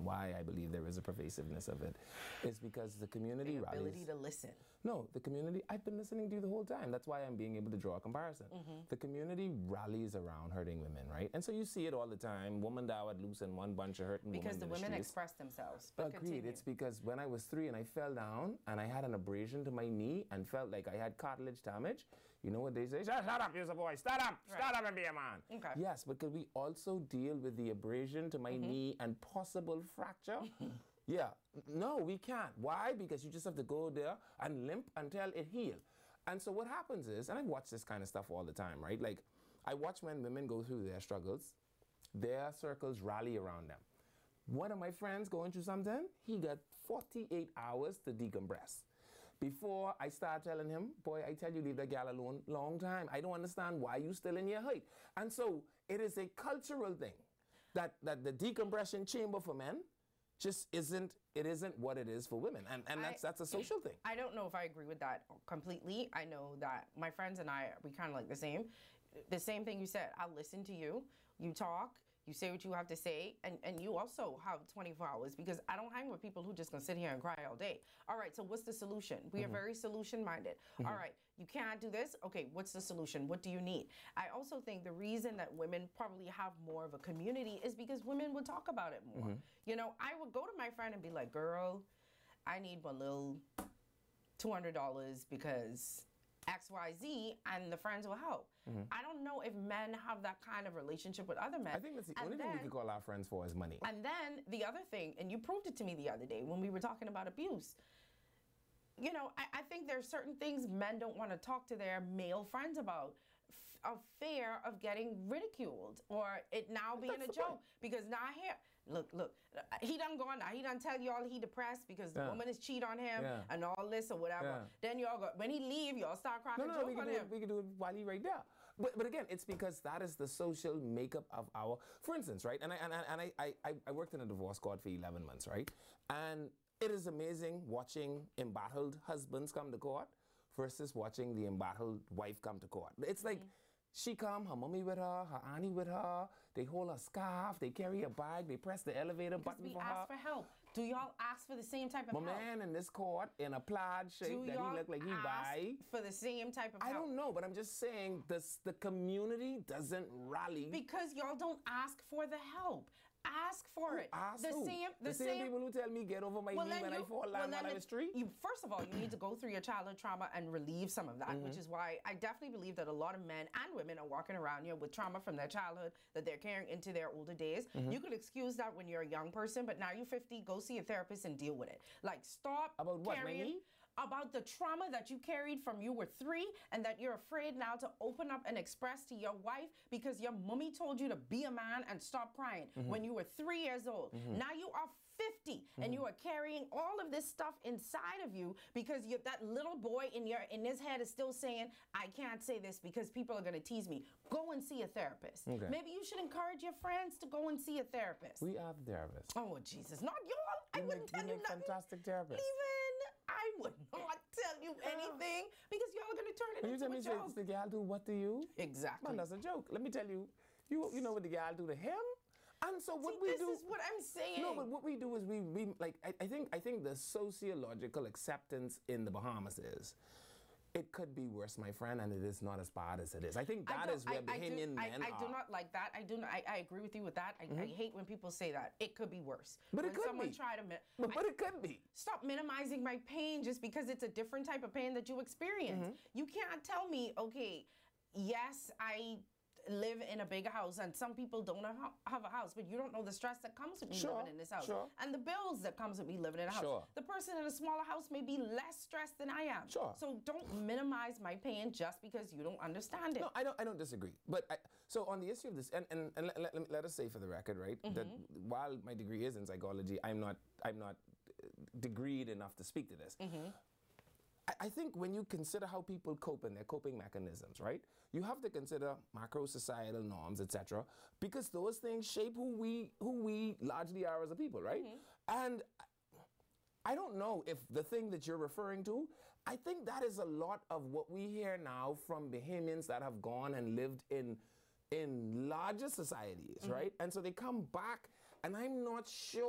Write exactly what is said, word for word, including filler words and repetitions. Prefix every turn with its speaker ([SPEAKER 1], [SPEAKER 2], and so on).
[SPEAKER 1] why I believe there is a pervasiveness of it is because the community
[SPEAKER 2] the
[SPEAKER 1] rallies.
[SPEAKER 2] ability to listen.
[SPEAKER 1] No, the community, I've been listening to you the whole time. That's why I'm being able to draw a comparison.
[SPEAKER 2] Mm-hmm.
[SPEAKER 1] The community rallies around hurting women, right? And so you see it all the time. Woman thou at loose and one bunch of hurting women.
[SPEAKER 2] Because the
[SPEAKER 1] in
[SPEAKER 2] women
[SPEAKER 1] the
[SPEAKER 2] express themselves.
[SPEAKER 1] But Agreed. Continue. It's because when I was three and I fell down and I had an abrasion to my knee and felt like I had cartilage damage, you know what they say? Shut up, you're a boy. Stand up. Right. Stand up and be a man.
[SPEAKER 2] Okay.
[SPEAKER 1] Yes, but could we also deal with the abrasion to my
[SPEAKER 2] mm-hmm.
[SPEAKER 1] knee and possible fracture? Yeah. No, we can't. Why? Because you just have to go there and limp until it heals. And so what happens is, and I watch this kind of stuff all the time, right? Like, I watch when women go through their struggles, their circles rally around them. One of my friends going through something, he got forty-eight hours to decompress. Before I start telling him, boy, I tell you, leave that gal alone long time. I don't understand why you still in your height. And so it is a cultural thing that, that the decompression chamber for men just isn't, it isn't what it is for women. And, and that's, I, that's a social thing.
[SPEAKER 2] I don't know if I agree with that completely. I know that my friends and I, we kind of like the same. The same thing you said. I'll listen to you. You talk. You say what you have to say, and, and you also have twenty-four hours, because I don't hang with people who just gonna sit here and cry all day. All right, so what's the solution? We mm-hmm. are very solution-minded. Mm-hmm. All right, you can't do this? Okay, what's the solution? What do you need? I also think the reason that women probably have more of a community is because women would talk about it more. Mm-hmm. You know, I would go to my friend and be like, girl, I need one little two hundred dollars because X Y Z, and the friends will help. Mm-hmm. I don't know if men have that kind of relationship with other men.
[SPEAKER 1] I think that's the
[SPEAKER 2] and
[SPEAKER 1] only
[SPEAKER 2] then,
[SPEAKER 1] thing we could call our friends for is money.
[SPEAKER 2] And then the other thing, and you proved it to me the other day when we were talking about abuse. You know, I, I think there are certain things men don't want to talk to their male friends about, f of fear of getting ridiculed or it now being a joke. Point. Because now here, look, look, he done gone now. He done tell y'all he depressed because
[SPEAKER 1] yeah.
[SPEAKER 2] the woman is cheat on him
[SPEAKER 1] yeah.
[SPEAKER 2] and all this or whatever. Yeah. Then y'all go, when he leave, y'all start cracking
[SPEAKER 1] no, no,
[SPEAKER 2] jokes
[SPEAKER 1] we can
[SPEAKER 2] on
[SPEAKER 1] do
[SPEAKER 2] him.
[SPEAKER 1] It, we can do it while he right there. But, but again, it's because that is the social makeup of our, for instance, right? And I, and I, and I, I, I worked in a divorce court for eleven months, right? And it is amazing watching embattled husbands come to court versus watching the embattled wife come to court. It's like mm-hmm. she come, her mommy with her, her auntie with her, they hold her scarf, they carry a bag, they press the elevator button
[SPEAKER 2] we
[SPEAKER 1] for
[SPEAKER 2] ask
[SPEAKER 1] her.
[SPEAKER 2] for help. Do y'all ask for the same type of
[SPEAKER 1] My
[SPEAKER 2] help?
[SPEAKER 1] My man in this court in a plaid shape that he look like he buy.
[SPEAKER 2] For the same type of help?
[SPEAKER 1] I don't know, but I'm just saying this, the community doesn't rally.
[SPEAKER 2] Because y'all don't ask for the help. Ask for
[SPEAKER 1] who
[SPEAKER 2] it.
[SPEAKER 1] Ask
[SPEAKER 2] the
[SPEAKER 1] who?
[SPEAKER 2] same, the,
[SPEAKER 1] the same, same people who tell me get over my
[SPEAKER 2] well,
[SPEAKER 1] knee when
[SPEAKER 2] you,
[SPEAKER 1] I fall down
[SPEAKER 2] well,
[SPEAKER 1] while I'm in the street.
[SPEAKER 2] You, first of all, you need to go through your childhood trauma and relieve some of that, mm-hmm. which is why I definitely believe that a lot of men and women are walking around here with trauma from their childhood that they're carrying into their older days. Mm-hmm. You could excuse that when you're a young person, but now you're fifty, go see a therapist and deal with it. Like, stop
[SPEAKER 1] About what,
[SPEAKER 2] carrying...
[SPEAKER 1] my knee?
[SPEAKER 2] About the trauma that you carried from you were three and that you're afraid now to open up and express to your wife because your mommy told you to be a man and stop crying mm-hmm. when you were three years old. Mm-hmm. Now you are fifty mm-hmm. and you are carrying all of this stuff inside of you because you, that little boy in your in his head is still saying, I can't say this because people are going to tease me. Go and see a therapist. Okay. Maybe you should encourage your friends to go and see a therapist.
[SPEAKER 1] We are the therapists.
[SPEAKER 2] Oh, Jesus. Not y'all. I wouldn't tell you nothing.
[SPEAKER 1] Fantastic therapists.
[SPEAKER 2] Even I would not tell you anything because y'all are going to turn it
[SPEAKER 1] you
[SPEAKER 2] into
[SPEAKER 1] tell
[SPEAKER 2] a
[SPEAKER 1] me
[SPEAKER 2] joke.
[SPEAKER 1] The gal do what to you?
[SPEAKER 2] Exactly.
[SPEAKER 1] Man, that's a joke. Let me tell you, you you know what the gal do to him? And so what
[SPEAKER 2] See,
[SPEAKER 1] we
[SPEAKER 2] this
[SPEAKER 1] do...
[SPEAKER 2] This is what I'm saying.
[SPEAKER 1] No, but what we do is we, we like, I, I think I think the sociological acceptance in the Bahamas is, it could be worse, my friend, and it is not as bad as it is. I think that is where
[SPEAKER 2] I,
[SPEAKER 1] Bahamian
[SPEAKER 2] I
[SPEAKER 1] men
[SPEAKER 2] I, I
[SPEAKER 1] are.
[SPEAKER 2] do not like that. I do not, I, I agree with you with that. I, mm-hmm. I hate when people say that. It could be worse.
[SPEAKER 1] But
[SPEAKER 2] when
[SPEAKER 1] it could
[SPEAKER 2] someone
[SPEAKER 1] be.
[SPEAKER 2] Try to mi
[SPEAKER 1] but, but
[SPEAKER 2] I,
[SPEAKER 1] it could be.
[SPEAKER 2] Stop minimizing my pain just because it's a different type of pain that you experience. Mm-hmm. You can't tell me, okay, yes, I live in a big house and some people don't have a house, but you don't know the stress that comes with me
[SPEAKER 1] sure,
[SPEAKER 2] living in this house
[SPEAKER 1] sure.
[SPEAKER 2] and the bills that comes with me living in a house.
[SPEAKER 1] Sure.
[SPEAKER 2] The person in a smaller house may be less stressed than I am.
[SPEAKER 1] Sure.
[SPEAKER 2] So don't minimize my pain just because you don't understand it.
[SPEAKER 1] No, I don't I don't disagree. But I, so on the issue of this, and, and, and let, let, let us say for the record, right, mm-hmm. that while my degree is in psychology, I'm not I'm not degreed enough to speak to this. Mm-hmm. I think when you consider how people cope and their coping mechanisms, right, you have to consider macro societal norms, et cetera, because those things shape who we who we largely are as a people, right? Mm-hmm. And I don't know if the thing that you're referring to, I think that is a lot of what we hear now from Bahamians that have gone and lived in in larger societies, mm-hmm. right? And so they come back, and I'm not sure